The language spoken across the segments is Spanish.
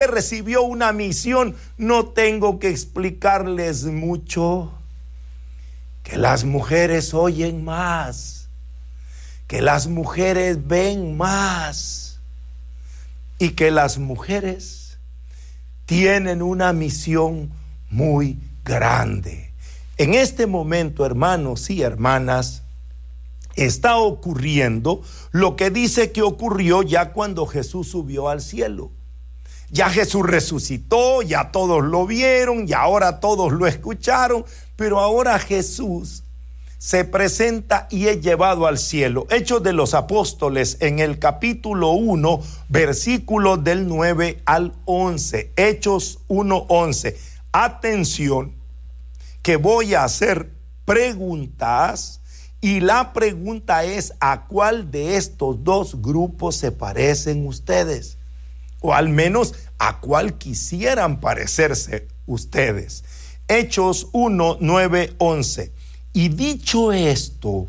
recibió una misión. No tengo que explicarles mucho. Que las mujeres oyen más, que las mujeres ven más y que las mujeres tienen una misión muy grande. En este momento, hermanos y hermanas, está ocurriendo lo que dice que ocurrió ya cuando Jesús subió al cielo. Ya Jesús resucitó, ya todos lo vieron, y ahora todos lo escucharon, pero ahora Jesús se presenta y es llevado al cielo. Hechos de los Apóstoles en el capítulo 1, versículos del 9 al 11. Hechos 1:11. Atención, que voy a hacer preguntas y la pregunta es: ¿a cuál de estos dos grupos se parecen ustedes? O al menos, ¿a cuál quisieran parecerse ustedes? Hechos 1, 9, 11. Y dicho esto,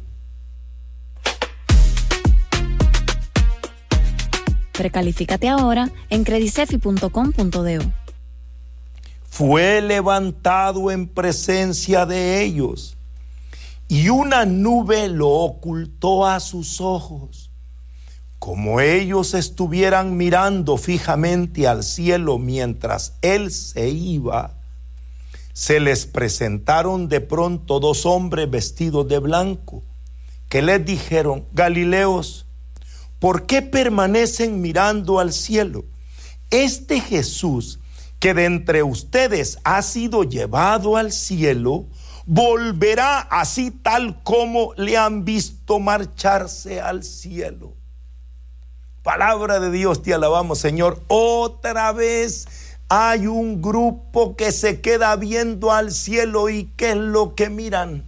precalifícate ahora en credicefi.com.do. Fue levantado en presencia de ellos, y una nube lo ocultó a sus ojos. Como ellos estuvieran mirando fijamente al cielo mientras él se iba, se les presentaron de pronto dos hombres vestidos de blanco, que les dijeron: Galileos, ¿por qué permanecen mirando al cielo? Este Jesús, que de entre ustedes ha sido llevado al cielo, volverá así tal como le han visto marcharse al cielo. Palabra de Dios, te alabamos, Señor. Otra vez hay un grupo que se queda viendo al cielo. ¿Y qué es lo que miran?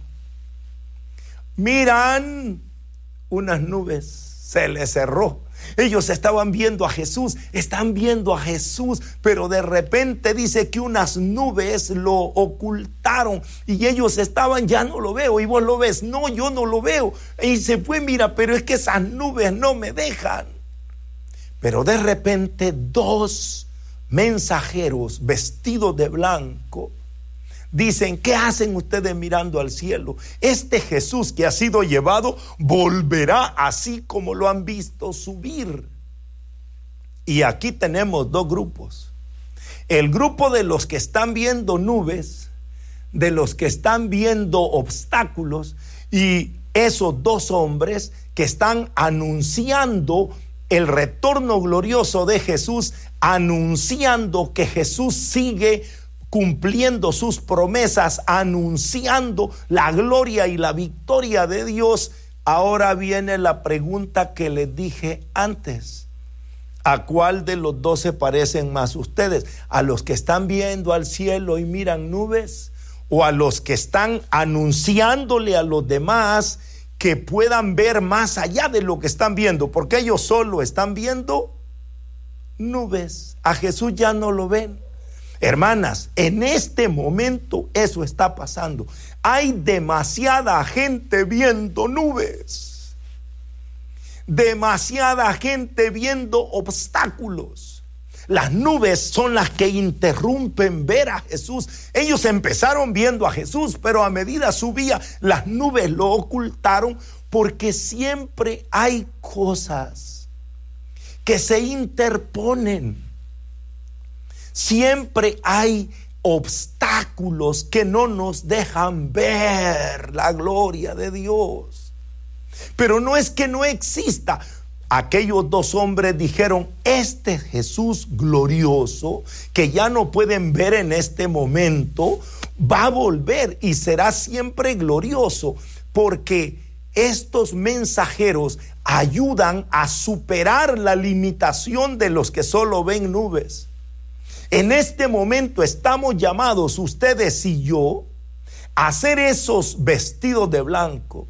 Miran unas nubes. Se les cerró. Ellos estaban viendo a Jesús, están viendo a Jesús, pero de repente dice que unas nubes lo ocultaron y ellos estaban: ya no lo veo. Y vos lo ves: no, yo no lo veo. Y se fue: mira, pero es que esas nubes no me dejan. Pero de repente dos mensajeros vestidos de blanco dicen: ¿qué hacen ustedes mirando al cielo? Este Jesús que ha sido llevado volverá así como lo han visto subir. Y aquí tenemos dos grupos: el grupo de los que están viendo nubes, de los que están viendo obstáculos, y esos dos hombres que están anunciando el retorno glorioso de Jesús, anunciando que Jesús sigue cumpliendo sus promesas, anunciando la gloria y la victoria de Dios. Ahora viene la pregunta que les dije antes: ¿a cuál de los dos se parecen más ustedes? ¿A los que están viendo al cielo y miran nubes? ¿O a los que están anunciándole a los demás que puedan ver más allá de lo que están viendo? Porque ellos solo están viendo nubes. A Jesús ya no lo ven. Hermanas, en este momento eso está pasando. Hay demasiada gente viendo nubes, demasiada gente viendo obstáculos. Las nubes son las que interrumpen ver a Jesús. Ellos empezaron viendo a Jesús, pero a medida subía, las nubes lo ocultaron, porque siempre hay cosas que se interponen. Siempre hay obstáculos que no nos dejan ver la gloria de Dios. Pero no es que no exista. Aquellos dos hombres dijeron: este Jesús glorioso, que ya no pueden ver en este momento, va a volver y será siempre glorioso, porque estos mensajeros ayudan a superar la limitación de los que solo ven nubes. En este momento estamos llamados, ustedes y yo, a ser esos vestidos de blanco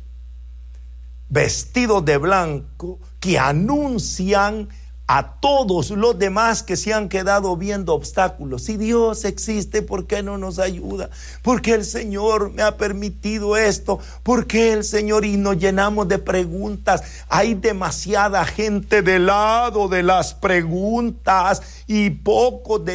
que anuncian a todos los demás que se han quedado viendo obstáculos. Si Dios existe, ¿por qué no nos ayuda? ¿Por qué el Señor me ha permitido esto? ¿Por qué el Señor? Y nos llenamos de preguntas. Hay demasiada gente del lado de las preguntas y poco de